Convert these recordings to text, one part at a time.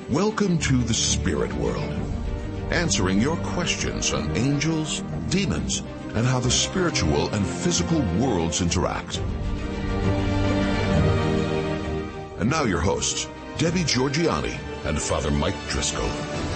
Welcome to the Spirit World, answering your questions on angels, demons, and how the spiritual and physical worlds interact. And now your hosts, Debbie Georgianni and Father Mike Driscoll.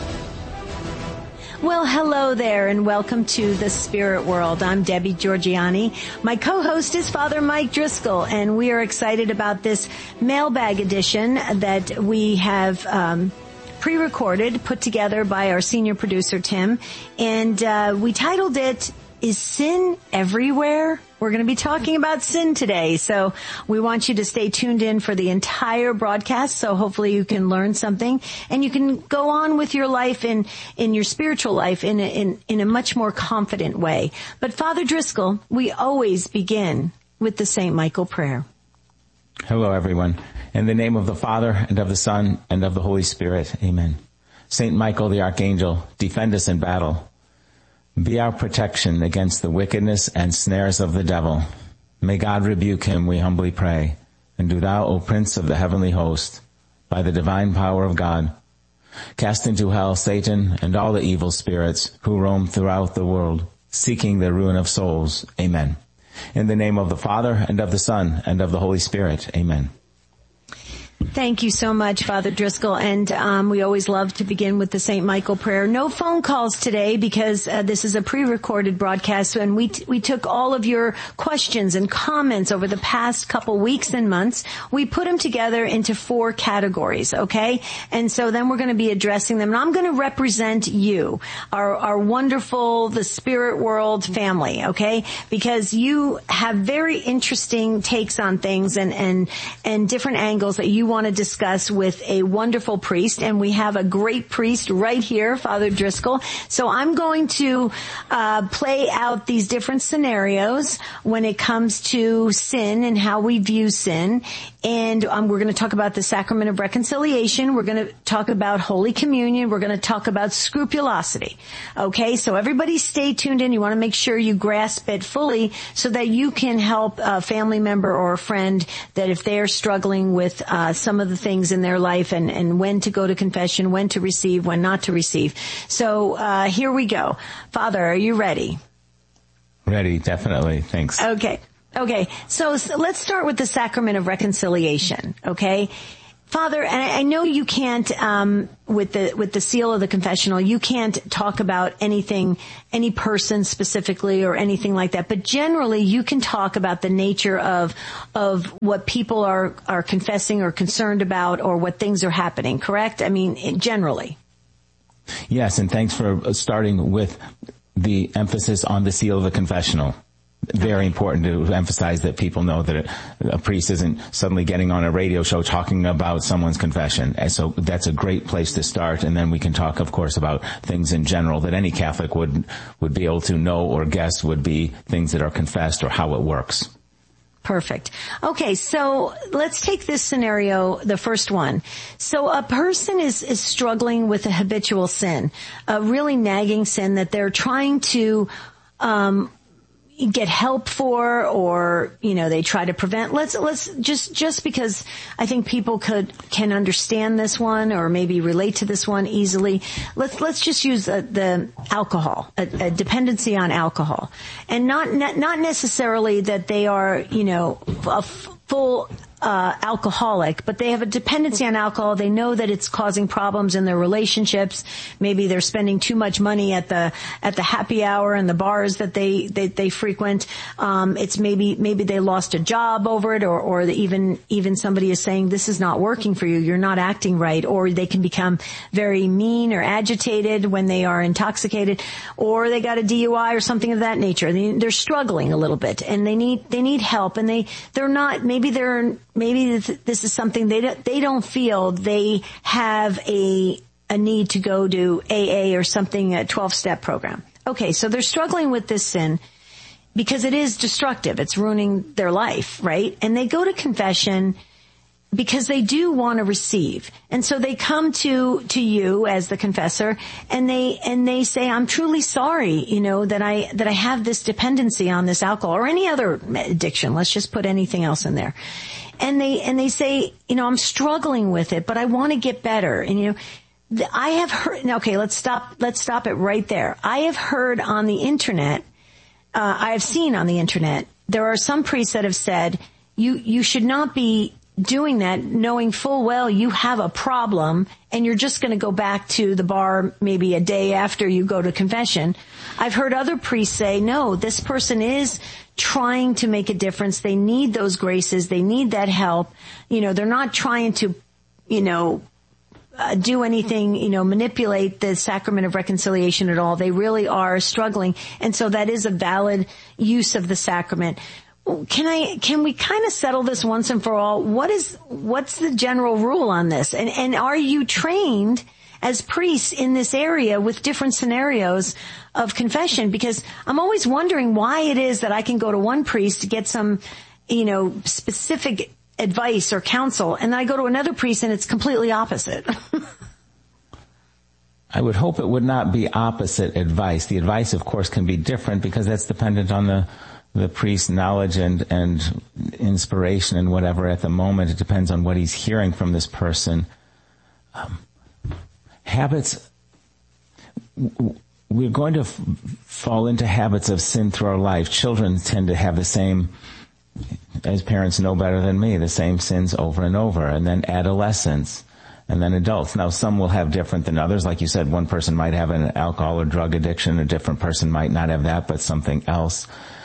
Well, hello there, and welcome to the Spirit World. I'm Debbie Georgianni. My co-host is Father Mike Driscoll, and we are excited about this mailbag edition that we have pre-recorded, put together by our senior producer, Tim. And we titled it, Is Sin Everywhere? We're going to be talking about sin today, so we want you to stay tuned in for the entire broadcast, so hopefully you can learn something, and you can go on with your life in your spiritual life in a much more confident way. But Father Driscoll, we always begin with the St. Michael prayer. Hello, everyone. In the name of the Father, and of the Son, and of the Holy Spirit, amen. St. Michael the Archangel, defend us in battle. Be our protection against the wickedness and snares of the devil. May God rebuke him, we humbly pray. And do thou, O Prince of the heavenly host, by the divine power of God, cast into hell Satan and all the evil spirits who roam throughout the world, seeking the ruin of souls. Amen. In the name of the Father, and of the Son, and of the Holy Spirit. Amen. Thank you so much, Father Driscoll, and we always love to begin with the St. Michael prayer. No phone calls today because this is a pre-recorded broadcast, and we took all of your questions and comments over the past couple weeks and months. We put them together into 4 categories, okay? And so then we're going to be addressing them, and I'm going to represent you, our wonderful, the Spirit World family, okay? Because you have very interesting takes on things and different angles that you want to discuss with a wonderful priest, and we have a great priest right here, Father Driscoll. So I'm going to play out these different scenarios when it comes to sin and how we view sin, and we're going to talk about the sacrament of reconciliation. We're going to talk about Holy Communion. We're going to talk about scrupulosity. Okay, so everybody stay tuned in. You want to make sure you grasp it fully so that you can help a family member or a friend that if they're struggling with some of the things in their life and when to go to confession, when to receive, when not to receive. So here we go. Father, are you ready? Ready, definitely. Thanks. Okay. So let's start with the sacrament of reconciliation. Okay. Father, and I know you can't, with the seal of the confessional, you can't talk about anything, any person specifically or anything like that, but generally you can talk about the nature of what people are confessing or concerned about or what things are happening, correct? I mean, generally. Yes, and thanks for starting with the emphasis on the seal of the confessional. Very important to emphasize that people know that a priest isn't suddenly getting on a radio show talking about someone's confession. And so that's a great place to start. And then we can talk, of course, about things in general that any Catholic would be able to know or guess would be things that are confessed or how it works. Perfect. Okay, so let's take this scenario, the first one. So a person is struggling with a habitual sin, a really nagging sin that they're trying to get help for, or, they try to prevent. Let's just because I think people can understand this one or maybe relate to this one easily. Let's just use the alcohol, a dependency on alcohol, and not necessarily that they are, a full alcoholic, but they have a dependency on alcohol. They know that it's causing problems in their relationships. Maybe they're spending too much money at the happy hour and the bars that they frequent. It's maybe they lost a job over it, or even somebody is saying, this is not working for you, you're not acting right, or they can become very mean or agitated when they are intoxicated, or they got a DUI or something of that nature. They're struggling a little bit and they need help, and maybe this is something they don't feel they have a need to go to AA or something, a 12-step program. Okay, so they're struggling with this sin because it is destructive. It's ruining their life, right? And they go to confession because they do want to receive. And so they come to you as the confessor, and they say, I'm truly sorry, that I have this dependency on this alcohol or any other addiction. Let's just put anything else in there. and they say, I'm struggling with it, but I want to get better. And, I have heard, okay, let's stop it right there. I have heard on the internet, I have seen on the internet, there are some priests that have said, you should not be doing that knowing full well you have a problem and you're just going to go back to the bar maybe a day after you go to confession. I've heard other priests say, no, this person is trying to make a difference. They need those graces. They need that help. They're not trying to, do anything, manipulate the sacrament of reconciliation at all. They really are struggling. And so that is a valid use of the sacrament. Can we kind of settle this once and for all? What's the general rule on this? And are you trained as priests in this area with different scenarios of confession? Because I'm always wondering why it is that I can go to one priest to get some, specific advice or counsel, and then I go to another priest and it's completely opposite. I would hope it would not be opposite advice. The advice, of course, can be different because that's dependent on the priest's knowledge and inspiration and whatever at the moment. It depends on what he's hearing from this person. Habits, we're going to fall into habits of sin through our life. Children tend to have the same, as parents know better than me, the same sins over and over. And then adolescents, and then adults. Now, some will have different than others. Like you said, one person might have an alcohol or drug addiction. A different person might not have that, but something else.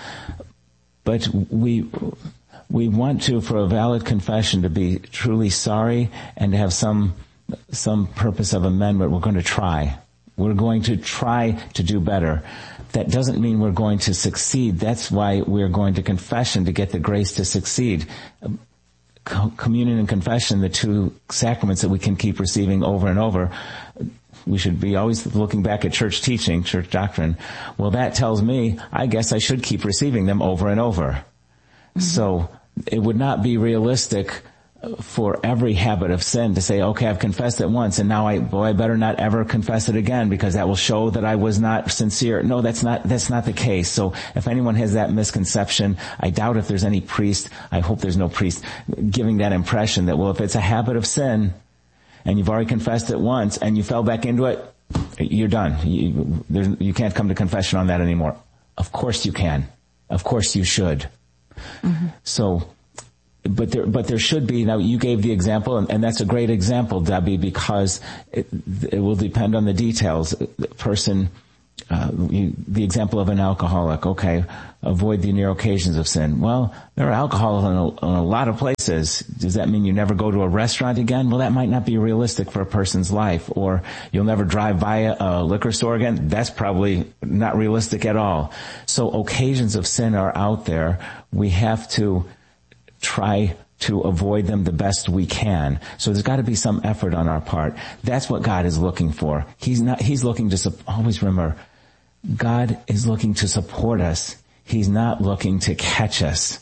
But we want to, for a valid confession, to be truly sorry and to have some purpose of amendment. We're going to try. We're going to try to do better. That doesn't mean we're going to succeed. That's why we're going to confession, to get the grace to succeed. Communion and confession, the two sacraments that we can keep receiving over and over. We should be always looking back at church teaching, church doctrine. Well, that tells me, I guess I should keep receiving them over and over. Mm-hmm. So it would not be realistic for every habit of sin to say, okay, I've confessed it once and now I better not ever confess it again because that will show that I was not sincere. No, that's not the case. So if anyone has that misconception, I doubt if there's any priest, I hope there's no priest giving that impression that, well, if it's a habit of sin and you've already confessed it once and you fell back into it, you're done. You can't come to confession on that anymore. Of course you can. Of course you should. Mm-hmm. So, But there should be, now you gave the example, and that's a great example, Debbie, because it will depend on the details. The person, the example of an alcoholic, okay, avoid the near occasions of sin. Well, there are alcohol in a lot of places. Does that mean you never go to a restaurant again? Well, that might not be realistic for a person's life. Or you'll never drive by a liquor store again? That's probably not realistic at all. So occasions of sin are out there. We have to try to avoid them the best we can. So there's got to be some effort on our part. That's what God is looking for. He's looking to, always remember, God is looking to support us. He's not looking to catch us.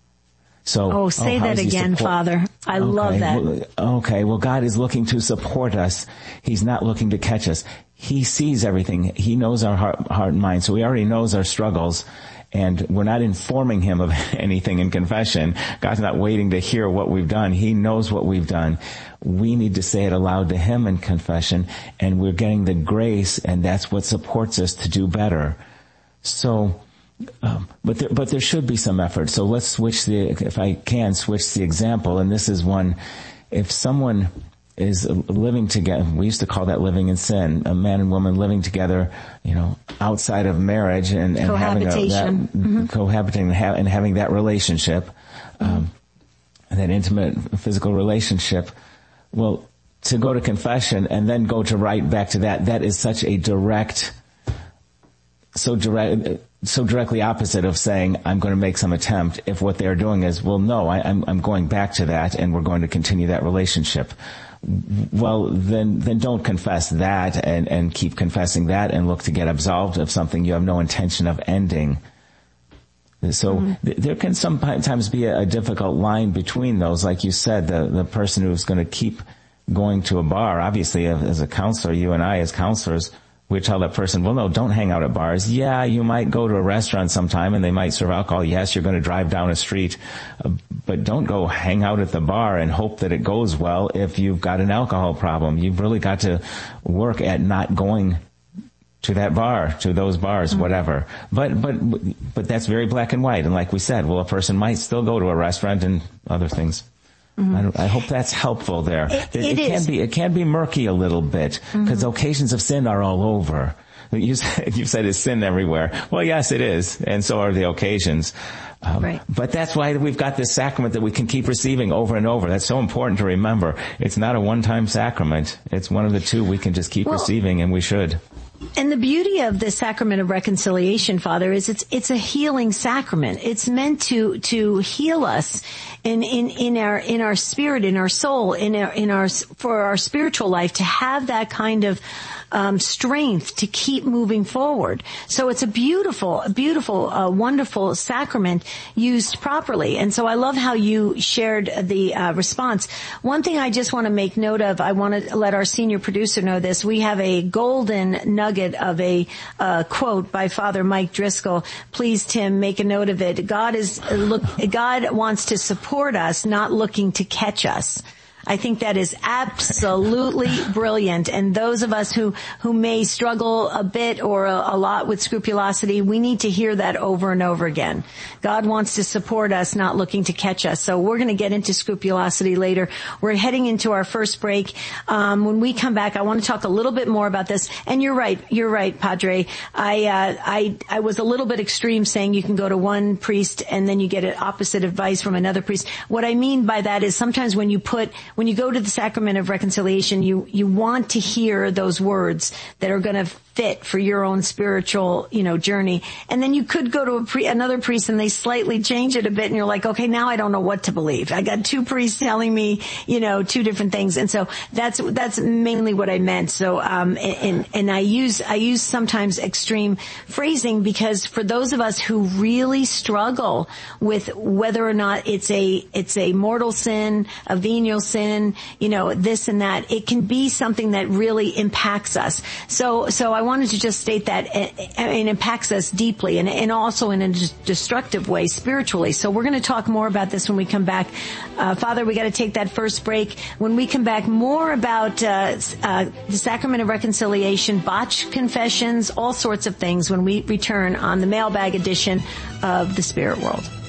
So, say that again, Father. I love that. Well, God is looking to support us. He's not looking to catch us. He sees everything. He knows our heart and mind. So he already knows our struggles. And we're not informing him of anything in confession. God's not waiting to hear what we've done. He knows what we've done. We need to say it aloud to him in confession, and we're getting the grace, and that's what supports us to do better. So, but there should be some effort. So let's switch if I can, switch the example. And this is one, if someone is living together, we used to call that living in sin, a man and woman living together, outside of marriage and having cohabiting and having that relationship, and that intimate physical relationship. Well, to go to confession and then go to right back to that is such a so directly opposite of saying, I'm going to make some attempt, if what they're doing is, well, no, I'm going back to that and we're going to continue that relationship. Well, then don't confess that and keep confessing that and look to get absolved of something you have no intention of ending. So there can sometimes be a difficult line between those. Like you said, the person who's going to keep going to a bar, obviously as a counselor, you and I as counselors, we tell that person, well, no, don't hang out at bars. Yeah, you might go to a restaurant sometime and they might serve alcohol. Yes, you're going to drive down a street, but don't go hang out at the bar and hope that it goes well if you've got an alcohol problem. You've really got to work at not going to that bar, to those bars, whatever. But that's very black and white. And like we said, well, a person might still go to a restaurant and other things. I hope that's helpful there. It can be murky a little bit because occasions of sin are all over. You said it's sin everywhere. Well, yes, it is, and so are the occasions. Right. But that's why we've got this sacrament that we can keep receiving over and over. That's so important to remember. It's not a one-time sacrament. It's one of the two we can just keep receiving, and we should. And the beauty of the sacrament of reconciliation, Father, is it's a healing sacrament. It's meant to heal us in our spirit, in our soul, for our spiritual life, to have that kind of strength to keep moving forward. So it's a beautiful, wonderful sacrament used properly. And so I love how you shared the response. One thing I just want to make note of, I want to let our senior producer know this. We have a golden nugget of a quote by Father Mike Driscoll. Please, Tim, make a note of it. God wants to support us, not looking to catch us. I think that is absolutely brilliant. And those of us who may struggle a bit or a lot with scrupulosity, we need to hear that over and over again. God wants to support us, not looking to catch us. So we're going to get into scrupulosity later. We're heading into our first break. When we come back, I want to talk a little bit more about this. And you're right, Padre. I was a little bit extreme saying you can go to one priest and then you get an opposite advice from another priest. What I mean by that is sometimes when you go to the sacrament of reconciliation, you want to hear those words that are going to fit for your own spiritual, journey. And then you could go to another priest and they slightly change it a bit and you're like, okay, now I don't know what to believe. I got two priests telling me, two different things. And so that's mainly what I meant. So, and I use sometimes extreme phrasing because for those of us who really struggle with whether or not it's a mortal sin, a venial sin, this and that, it can be something that really impacts us. So I wanted to just state that it impacts us deeply and also in a destructive way spiritually. So we're going to talk more about this when we come back. Father, we got to take that first break. When we come back, more about the sacrament of reconciliation, botched confessions, all sorts of things when we return on the mailbag edition of The Spirit World.